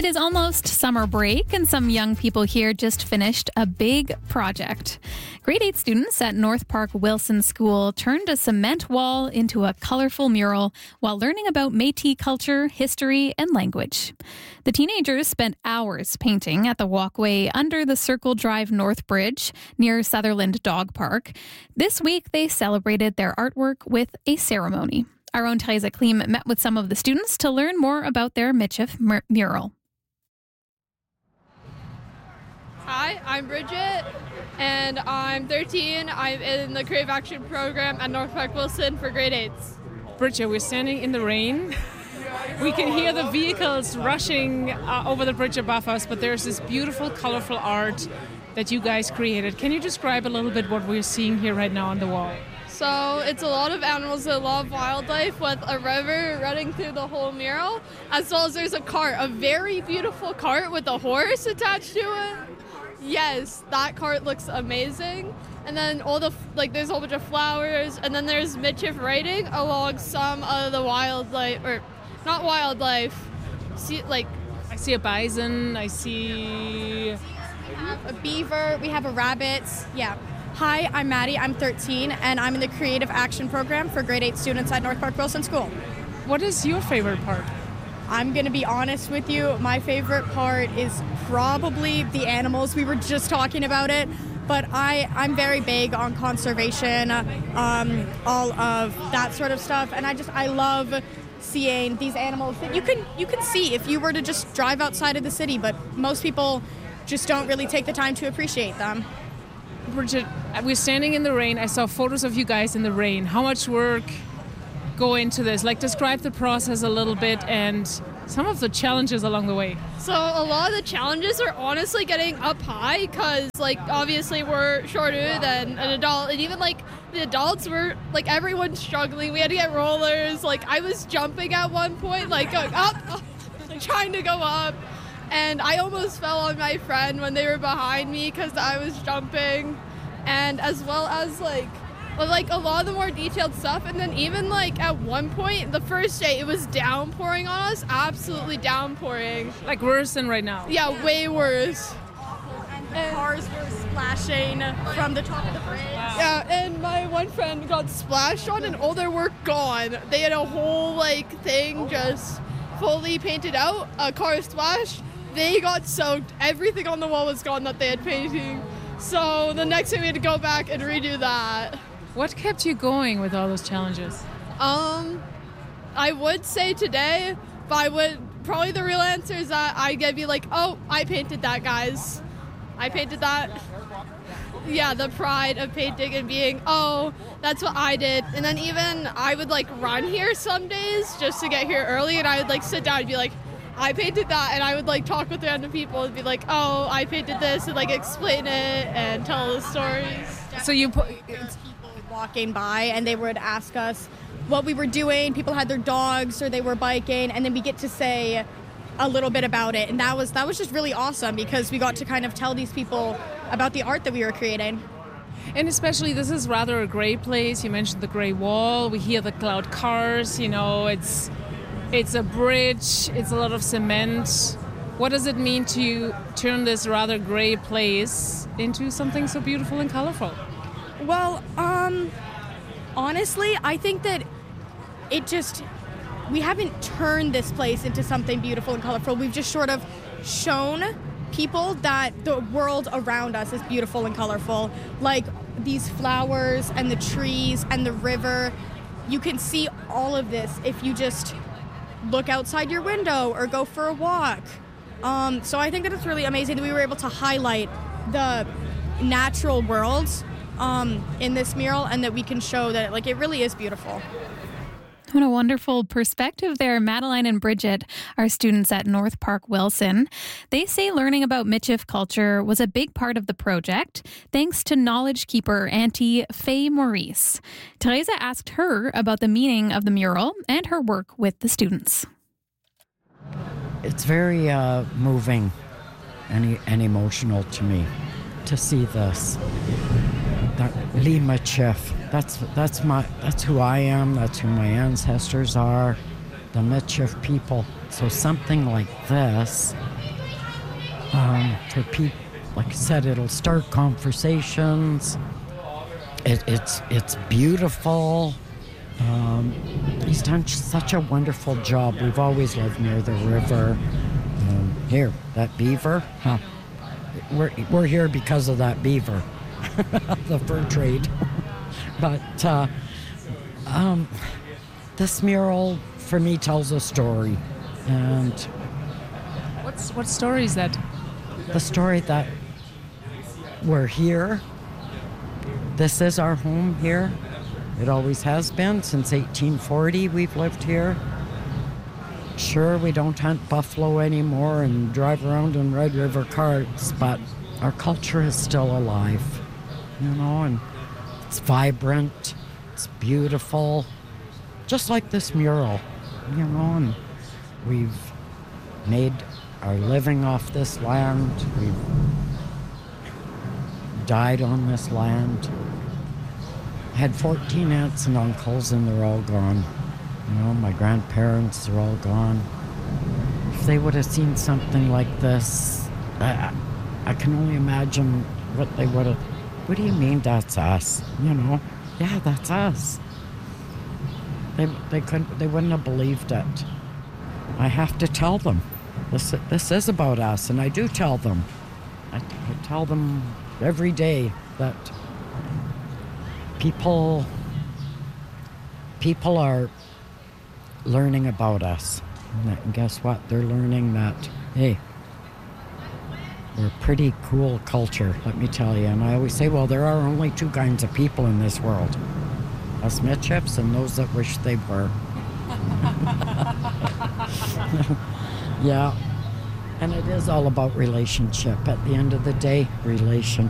It is almost summer break, and some young people here just finished a big project. Grade 8 students at North Park Wilson School turned a cement wall into a colorful mural while learning about Métis culture, history, and language. The teenagers spent hours painting at the walkway under the Circle Drive North Bridge near Sutherland Dog Park. This week, they celebrated their artwork with a ceremony. Our own Teresa Kleem met with some of the students to learn more about their Michif mural. Hi, I'm Bridget, and I'm 13. I'm in the Creative Action Program at North Park Wilson for grade 8s. Bridget, we're standing in the rain. We can hear the vehicles rushing over the bridge above us, but there's this beautiful, colorful art that you guys created. Can you describe a little bit what we're seeing here right now on the wall? So it's a lot of animals that love wildlife with a river running through the whole mural, as well as there's a cart, a very beautiful cart with a horse attached to it. Yes, that cart looks amazing. And then there's a whole bunch of flowers, and then there's Michif writing along some of the wildlife, or not wildlife. I see a bison, I see... We have a beaver, we have a rabbit, yeah. Hi, I'm Maddie, I'm 13, and I'm in the Creative Action Program for grade 8 students at North Park Wilson School. What is your favorite part? I'm going to be honest with you, my favorite part is probably the animals. We were just talking about it, but I'm very big on conservation, all of that sort of stuff, and I love seeing these animals that you can see if you were to just drive outside of the city, but most people just don't really take the time to appreciate them. Bridget, we're standing in the rain. I saw photos of you guys in the rain. How much work go into this? Describe the process a little bit and some of the challenges along the way. So a lot of the challenges are honestly getting up high because, obviously we're shorter than an adult, and even, the adults were, everyone's struggling. We had to get rollers. I was jumping at one point, going up, trying to go up. And I almost fell on my friend when they were behind me because I was jumping. And as well as, a lot of the more detailed stuff. And then even, at one point, the first day, it was downpouring on us. Absolutely downpouring. Worse than right now. Yeah, way worse. And cars were splashing from the top of the bridge. Wow. Yeah, and my one friend got splashed on and all their work gone. They had a whole, thing just fully painted out. A car splashed. They got soaked. Everything on the wall was gone that they had painting. So the next time we had to go back and redo that. What kept you going with all those challenges? I would say today, but probably the real answer is that I'd be I painted that, guys. I painted that. Yeah, the pride of painting and being, that's what I did. And then even I would run here some days just to get here early, and I would sit down and be I painted that, and I would talk with random people and be I painted this, and explain it and tell the stories. So you put people walking by, and they would ask us what we were doing. People had their dogs or they were biking, and then we get to say a little bit about it, and that was just really awesome because we got to kind of tell these people about the art that we were creating. And especially, this is rather a gray place. You mentioned the gray wall. We hear the loud cars. It's a bridge, it's a lot of cement. What does it mean to turn this rather gray place into something so beautiful and colorful? Well, honestly, I think that we haven't turned this place into something beautiful and colorful. We've just sort of shown people that the world around us is beautiful and colorful. These flowers and the trees and the river. You can see all of this if you just look outside your window or go for a walk. So I think that it's really amazing that we were able to highlight the natural world in this mural, and that we can show that it really is beautiful. What a wonderful perspective there. Madeline and Bridget are students at North Park Wilson. They say learning about Michif culture was a big part of the project, thanks to knowledge keeper Auntie Faye Maurice. Teresa asked her about the meaning of the mural and her work with the students. It's very moving and emotional to me to see this. Lee Michif. That's who I am. That's who my ancestors are. The Michif people. So something like this for people. Like I said, it'll start conversations. It's beautiful. He's done such a wonderful job. We've always lived near the river. Here, that beaver. Huh. We're here because of that beaver, the fur trade. But this mural, for me, tells a story. And What story is that? the story that we're here. This is our home here. It always has been. Since 1840, we've lived here. Sure, we don't hunt buffalo anymore and drive around in Red River carts, but our culture is still alive, and it's vibrant, it's beautiful, just like this mural, and we've made our living off this land. We've died on this land. I had 14 aunts and uncles, and they're all gone. My grandparents are all gone. If they would have seen something like this, I can only imagine what they would have. What do you mean that's us? Yeah, that's us. They wouldn't have believed it. I have to tell them. This is about us, and I do tell them. I tell them every day that people are learning about us. And guess what? They're learning that, hey, we're a pretty cool culture, let me tell you. And I always say, well, there are only two kinds of people in this world. Us Mitchips and those that wish they were. Yeah. And it is all about relationship. At the end of the day, relationship.